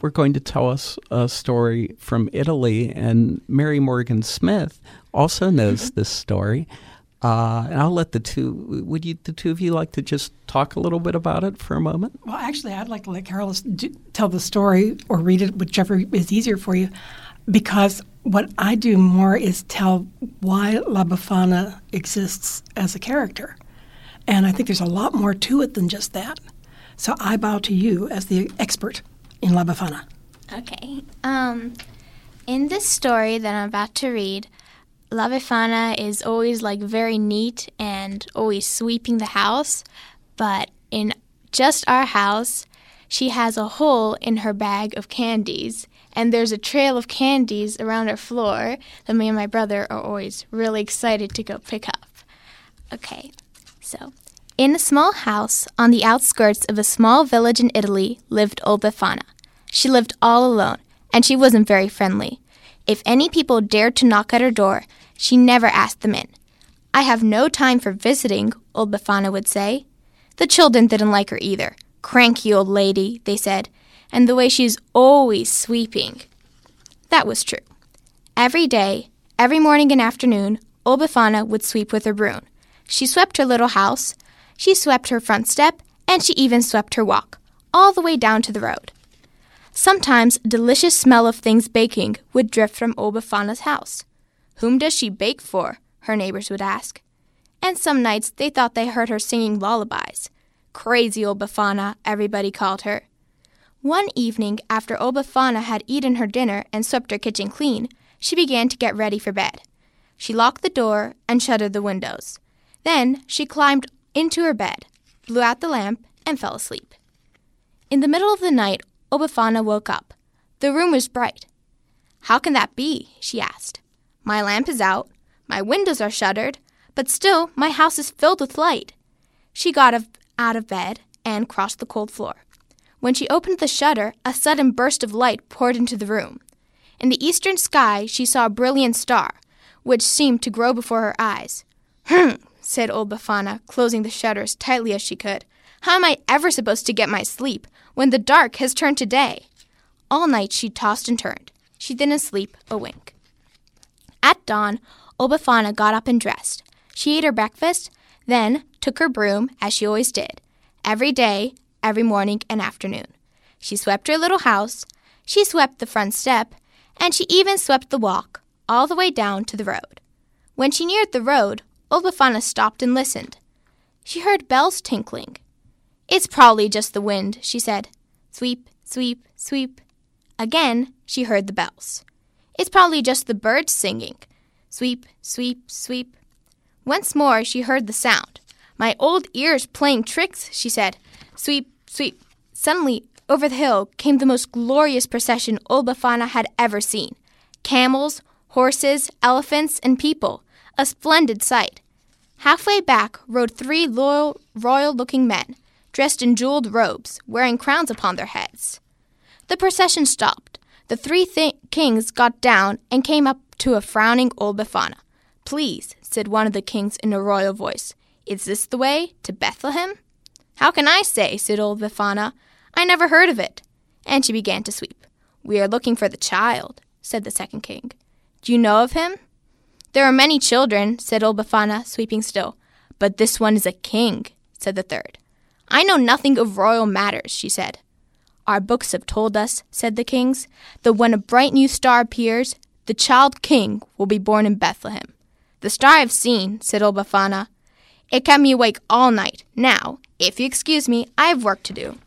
we're going to tell us a story from Italy, and Mary Morgan Smith also knows this story. And I'll let the two of you like to just talk a little bit about it for a moment? Well, actually, I'd like to let Carlos tell the story or read it, whichever is easier for you, because what I do more is tell why La Befana exists as a character. And I think there's a lot more to it than just that. So I bow to you as the expert in La Befana. Okay. In this story that I'm about to read, La Befana is always very neat and always sweeping the house, but in just our house, she has a hole in her bag of candies, and there's a trail of candies around our floor that me and my brother are always really excited to go pick up. Okay, so in a small house on the outskirts of a small village in Italy lived old Befana. She lived all alone, and she wasn't very friendly. If any people dared to knock at her door, she never asked them in. "I have no time for visiting," old Befana would say. The children didn't like her either. "Cranky old lady," they said, and the way she's always sweeping. That was true. Every day, every morning and afternoon, old Befana would sweep with her broom. She swept her little house, she swept her front step, and she even swept her walk, all the way down to the road. Sometimes a delicious smell of things baking would drift from old Befana's house. "Whom does she bake for?" her neighbors would ask. And some nights they thought they heard her singing lullabies. "Crazy old Befana," everybody called her. One evening, after old Befana had eaten her dinner and swept her kitchen clean, she began to get ready for bed. She locked the door and shuttered the windows. Then she climbed into her bed, blew out the lamp, and fell asleep. In the middle of the night, old Befana woke up. The room was bright. "How can that be?" she asked. "My lamp is out, my windows are shuttered, but still my house is filled with light." She got out of bed and crossed the cold floor. When she opened the shutter, a sudden burst of light poured into the room. In the eastern sky, she saw a brilliant star, which seemed to grow before her eyes. Said old Befana, closing the shutter as tightly as she could. "How am I ever supposed to get my sleep when the dark has turned to day?" All night she tossed and turned. She didn't sleep a wink. At dawn, old Befana got up and dressed. She ate her breakfast, then took her broom, as she always did, every day, every morning and afternoon. She swept her little house, she swept the front step, and she even swept the walk, all the way down to the road. When she neared the road, old Befana stopped and listened. She heard bells tinkling. "It's probably just the wind," she said. Sweep, sweep, sweep. Again, she heard the bells. "It's probably just the birds singing. Sweep, sweep, sweep." Once more she heard the sound. "My old ear's playing tricks," she said. Sweep, sweep. Suddenly, over the hill came the most glorious procession old Befana had ever seen. Camels, horses, elephants, and people. A splendid sight. Halfway back rode 3 royal-looking men, dressed in jeweled robes, wearing crowns upon their heads. The procession stopped. The 3 kings got down and came up to a frowning old Befana. "Please," said one of the kings in a royal voice, "is this the way to Bethlehem?" "How can I say?" said old Befana. "I never heard of it." And she began to sweep. "We are looking for the child," said the second king. "Do you know of him?" "There are many children," said old Befana, sweeping still. "But this one is a king," said the third. "I know nothing of royal matters," she said. "Our books have told us," said the kings, "that when a bright new star appears, the child king will be born in Bethlehem." "The star I've seen," said old Befana. "It kept me awake all night. Now, if you excuse me, I have work to do."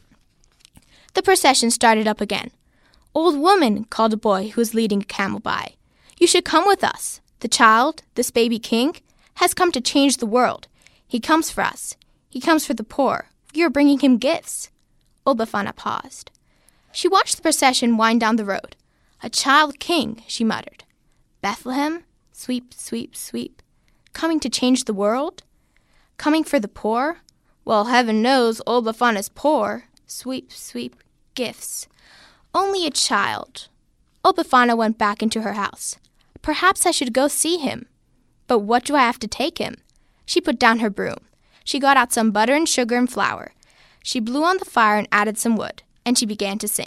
The procession started up again. "Old woman," called a boy who was leading a camel by, "you should come with us. The child, this baby king, has come to change the world. He comes for us. He comes for the poor. We are bringing him gifts." Old Befana paused. She watched the procession wind down the road. "A child king," she muttered. "Bethlehem, sweep, sweep, sweep. Coming to change the world? Coming for the poor? Well, heaven knows old Befana's poor. Sweep, sweep, gifts. Only a child." Old Befana went back into her house. "Perhaps I should go see him. But what do I have to take him?" She put down her broom. She got out some butter and sugar and flour. She blew on the fire and added some wood, and she began to sing.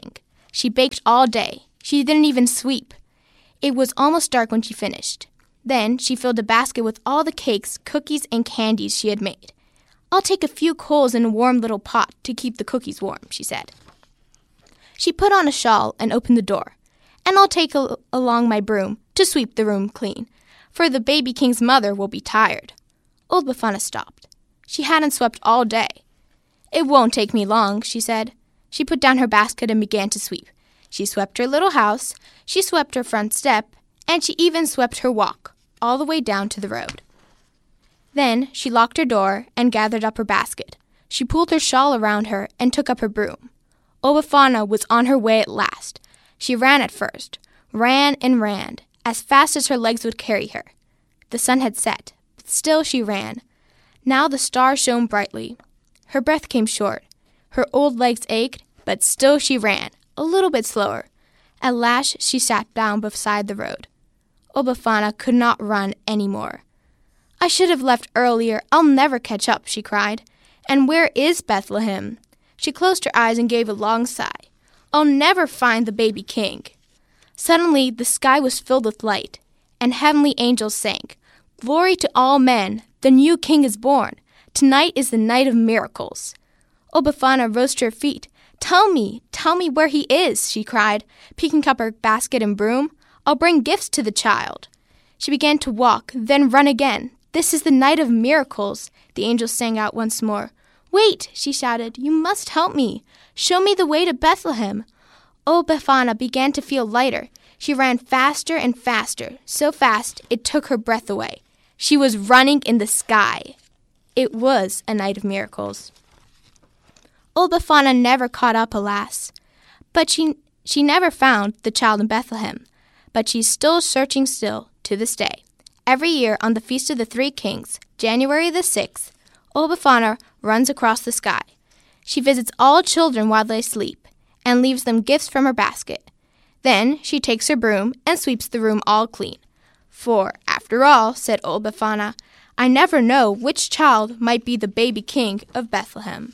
She baked all day. She didn't even sweep. It was almost dark when she finished. Then she filled a basket with all the cakes, cookies, and candies she had made. "I'll take a few coals in a warm little pot to keep the cookies warm," she said. She put on a shawl and opened the door. "And I'll take along my broom to sweep the room clean, for the baby king's mother will be tired." Old Befana stopped. She hadn't swept all day. "It won't take me long," she said. She put down her basket and began to sweep. She swept her little house, she swept her front step, and she even swept her walk, all the way down to the road. Then she locked her door and gathered up her basket. She pulled her shawl around her and took up her broom. Old Befana was on her way at last. She ran at first, ran and ran, as fast as her legs would carry her. The sun had set, but still she ran. Now the stars shone brightly. Her breath came short. Her old legs ached, but still she ran, a little bit slower. At last she sat down beside the road. Old Befana could not run any more. "I should have left earlier. I'll never catch up," she cried. "And where is Bethlehem?" She closed her eyes and gave a long sigh. "I'll never find the baby king." Suddenly the sky was filled with light, and heavenly angels sang, "Glory to all men! The new king is born. Tonight is the night of miracles." Old Befana rose to her feet. Tell me where he is," she cried, picking up her basket and broom. "I'll bring gifts to the child." She began to walk, then run again. "This is the night of miracles," the angels sang out once more. "Wait," she shouted, "you must help me. Show me the way to Bethlehem." Old Befana began to feel lighter. She ran faster and faster, so fast it took her breath away. She was running in the sky. It was a night of miracles. Old Befana never caught up, alas. But she never found the child in Bethlehem. But she's still searching to this day. Every year on the Feast of the Three Kings, January the 6th, Old Befana runs across the sky. She visits all children while they sleep and leaves them gifts from her basket. Then she takes her broom and sweeps the room all clean. "For, after all," said Old Befana, "I never know which child might be the baby king of Bethlehem."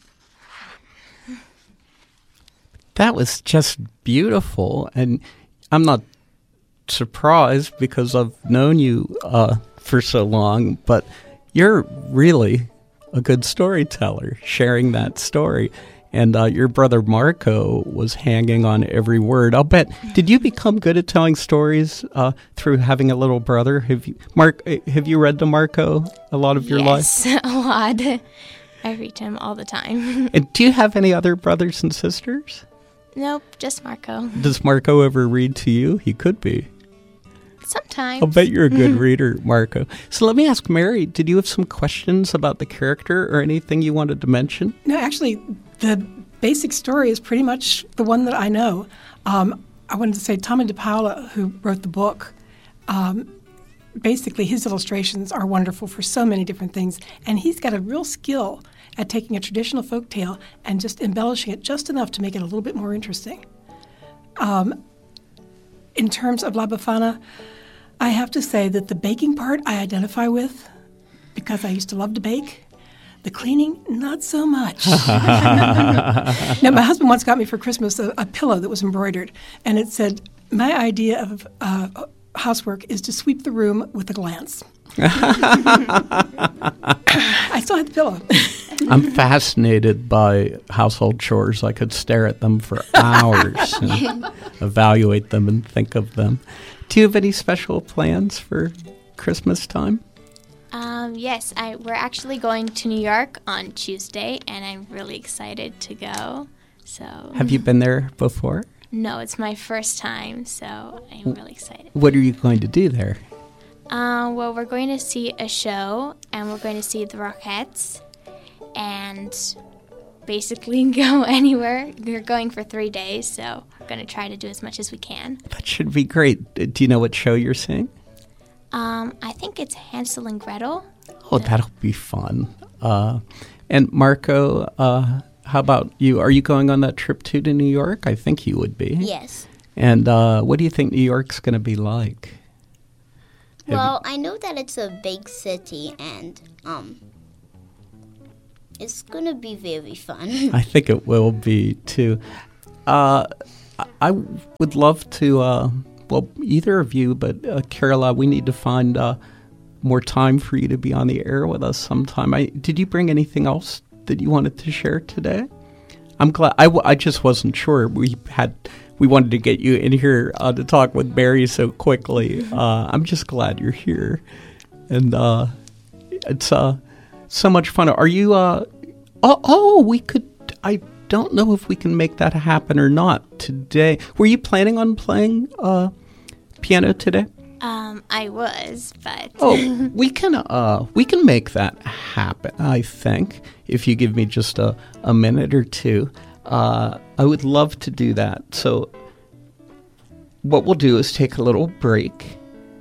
That was just beautiful, and I'm not surprised because I've known you for so long, but you're really a good storyteller, sharing that story. And your brother Marco was hanging on every word. I'll bet. Did you become good at telling stories through having a little brother? Have you read to Marco a lot of your life? Yes, a lot. I read to him all the time. And do you have any other brothers and sisters? Nope, just Marco. Does Marco ever read to you? He could be. Sometimes. I'll bet you're a good reader, Marco. So let me ask Mary, did you have some questions about the character or anything you wanted to mention? No, actually, the basic story is pretty much the one that I know. I wanted to say Tommy DePaola, who wrote the book, basically his illustrations are wonderful for so many different things, and he's got a real skill at taking a traditional folk tale and just embellishing it just enough to make it a little bit more interesting. In terms of La Befana, I have to say that the baking part I identify with because I used to love to bake. The cleaning, not so much. Now, my husband once got me for Christmas a pillow that was embroidered, and it said, "My idea of housework is to sweep the room with a glance." I still had the pillow. I'm fascinated by household chores. I could stare at them for hours and evaluate them and think of them. Do you have any special plans for Christmas time? Yes, we're actually going to New York on Tuesday, and I'm really excited to go. So. Have you been there before? No, it's my first time, so I'm really excited. What are you going to do there? Well, we're going to see a show, and we're going to see the Rockettes, and basically go anywhere. We're going for 3 days, so we're going to try to do as much as we can. That should be great. Do you know what show you're seeing? I think it's Hansel and Gretel. Oh, that'll be fun. And Marco, how about you? Are you going on that trip too to New York? I think you would be. Yes. And what do you think New York's going to be like? Well, I know that it's a big city, and it's going to be very fun. I think it will be too. I would love to, well, either of you, but Carola, we need to find more time for you to be on the air with us sometime. Did you bring anything else that you wanted to share today? I'm glad. I just wasn't sure. We wanted to get you in here to talk with Mary so quickly. I'm just glad you're here, and it's so much fun. Are you? We could. I don't know if we can make that happen or not today. Were you planning on playing piano today? I was, but we can make that happen. I think if you give me just a minute or two, I would love to do that. So what we'll do is take a little break,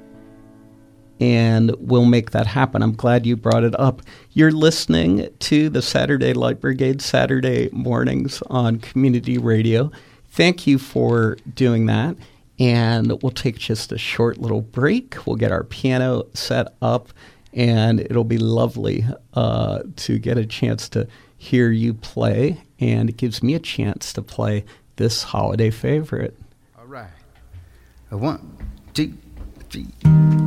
and we'll make that happen. I'm glad you brought it up. You're listening to the Saturday Light Brigade Saturday mornings on Community Radio. Thank you for doing that. And we'll take just a short little break. We'll get our piano set up, and it'll be lovely to get a chance to hear you play. And it gives me a chance to play this holiday favorite. All right. 1, 2, 3.